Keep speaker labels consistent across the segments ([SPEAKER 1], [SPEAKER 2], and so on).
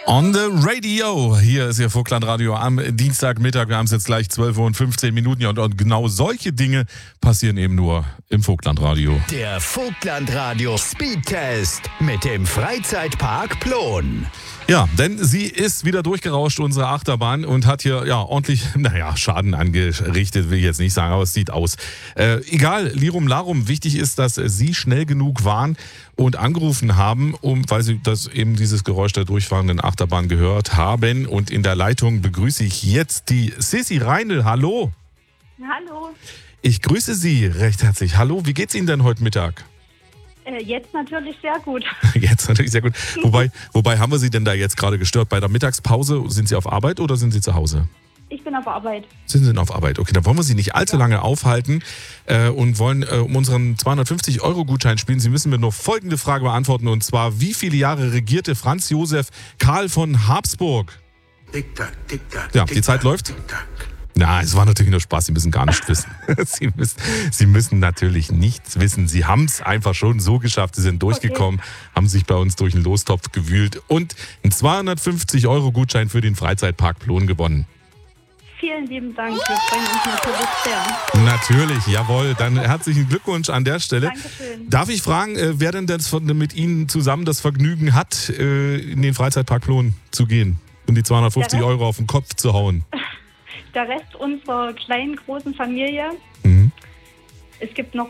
[SPEAKER 1] On the Radio. Hier ist Ihr Vogtlandradio am Dienstagmittag. Wir haben es jetzt gleich 12 Uhr und 15 Minuten. Und genau solche Dinge passieren eben nur im Vogtlandradio.
[SPEAKER 2] Der Vogtlandradio Speedtest mit dem Freizeitpark Plon.
[SPEAKER 1] Ja, denn sie ist wieder durchgerauscht, unsere Achterbahn, und hat hier ordentlich, Schaden angerichtet, will ich jetzt nicht sagen, aber es sieht aus. Egal, Lirum Larum, wichtig ist, dass Sie schnell genug waren und angerufen haben, weil Sie dieses Geräusch der durchfahrenden Achterbahn gehört haben. Und in der Leitung begrüße ich jetzt die Sissi Reinl. Hallo.
[SPEAKER 3] Hallo.
[SPEAKER 1] Ich grüße Sie recht herzlich. Hallo, wie geht's Ihnen denn heute Mittag?
[SPEAKER 3] Jetzt natürlich sehr gut.
[SPEAKER 1] Jetzt natürlich sehr gut. Wobei haben wir Sie denn da jetzt gerade gestört? Bei der Mittagspause sind Sie auf Arbeit oder sind Sie zu Hause?
[SPEAKER 3] Ich bin auf Arbeit.
[SPEAKER 1] Sind Sie denn auf Arbeit? Okay, dann wollen wir Sie nicht allzu lange aufhalten und wollen um unseren 250-Euro-Gutschein spielen. Sie müssen mir nur folgende Frage beantworten, und zwar: Wie viele Jahre regierte Franz Josef Karl von Habsburg?
[SPEAKER 2] Tick-Tack, Tick-Tack.
[SPEAKER 1] Ja, die Zeit läuft. Na, es war natürlich nur Spaß. Sie müssen gar nichts wissen. Sie müssen natürlich nichts wissen. Sie haben es einfach schon so geschafft. Sie sind durchgekommen, haben sich bei uns durch den Lostopf gewühlt und einen 250-Euro-Gutschein für den Freizeitpark Plon gewonnen.
[SPEAKER 3] Vielen lieben Dank. Wir freuen uns natürlich sehr.
[SPEAKER 1] Natürlich, jawohl. Dann herzlichen Glückwunsch an der Stelle.
[SPEAKER 3] Dankeschön.
[SPEAKER 1] Darf ich fragen, wer denn mit Ihnen zusammen das Vergnügen hat, in den Freizeitpark Plon zu gehen und die 250 Euro auf den Kopf zu hauen?
[SPEAKER 3] Der Rest unserer kleinen, großen Familie.
[SPEAKER 1] Mhm.
[SPEAKER 3] Es gibt noch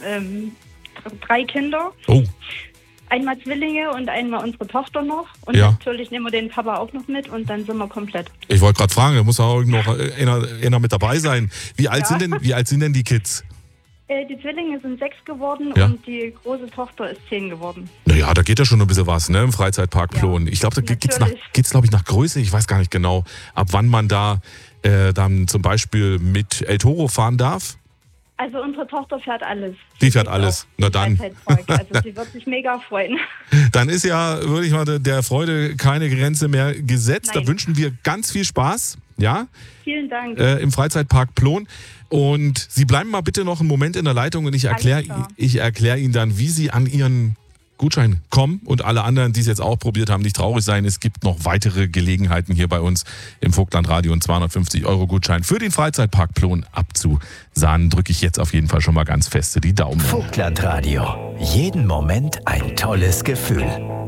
[SPEAKER 3] 3 Kinder.
[SPEAKER 1] Oh.
[SPEAKER 3] Einmal Zwillinge und einmal unsere Tochter noch. Und natürlich nehmen wir den Papa auch noch mit und dann sind wir komplett.
[SPEAKER 1] Ich wollte gerade fragen, da muss auch noch einer mit dabei sein. Wie alt sind denn die Kids?
[SPEAKER 3] Die Zwillinge sind 6 geworden und die große Tochter ist 10 geworden.
[SPEAKER 1] Naja, da geht ja schon ein bisschen was, ne, im Freizeitpark Plon. Ich glaube, da geht's nach Größe. Ich weiß gar nicht genau, ab wann man da dann zum Beispiel mit El Toro fahren darf.
[SPEAKER 3] Also unsere Tochter fährt alles.
[SPEAKER 1] Die fährt alles. Na dann.
[SPEAKER 3] Also sie wird sich mega freuen.
[SPEAKER 1] Dann ist ja, würde ich mal, der Freude keine Grenze mehr gesetzt.
[SPEAKER 3] Nein.
[SPEAKER 1] Da wünschen wir ganz viel Spaß. Ja?
[SPEAKER 3] Vielen Dank.
[SPEAKER 1] Im Freizeitpark Plon. Und Sie bleiben mal bitte noch einen Moment in der Leitung und ich erkläre Ihnen dann, wie Sie an Ihren Gutschein kommen, und alle anderen, die es jetzt auch probiert haben, nicht traurig sein. Es gibt noch weitere Gelegenheiten hier bei uns im Vogtlandradio, und 250-Euro-Gutschein für den Freizeitpark Plon abzusahnen. Drücke ich jetzt auf jeden Fall schon mal ganz feste die Daumen.
[SPEAKER 2] Vogtlandradio. Jeden Moment ein tolles Gefühl.